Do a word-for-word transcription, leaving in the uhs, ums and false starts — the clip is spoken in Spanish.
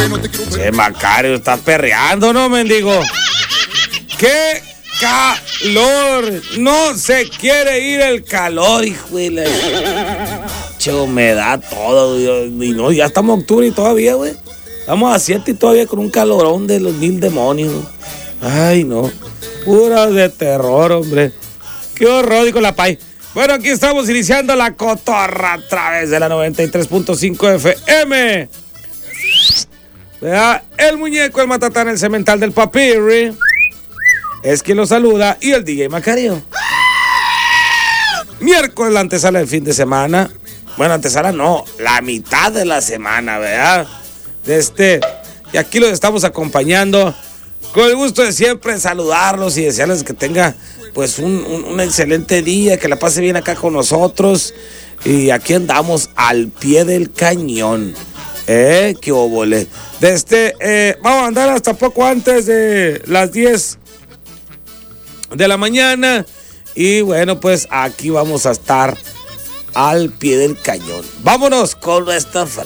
Che, Macario, estás perreando, ¿no, mendigo? ¡Qué calor! No se quiere ir el calor, hijo de la... Che, humedad, todo, y no, ya estamos en octubre y todavía, güey. Estamos a siete y todavía con un calorón de los mil demonios. Ay, no. Pura de terror, hombre. Qué horror, dijo la pay. Bueno, aquí estamos iniciando la cotorra a través de la noventa y tres punto cinco F M. Vea, el muñeco, el matatán, el cemental del papirri. Es quien lo saluda y el D J Macario. Miércoles, la antesala del fin de semana. Bueno, antesala no, la mitad de la semana, ¿verdad? De este, y aquí los estamos acompañando con el gusto de siempre saludarlos y desearles que tenga pues un, un, un excelente día, que la pase bien acá con nosotros. Y aquí andamos al pie del cañón. Eh, qué óvole. De este, eh, vamos a andar hasta poco antes de las diez de la mañana. Y bueno, pues aquí vamos a estar al pie del cañón. Vámonos con nuestra frase.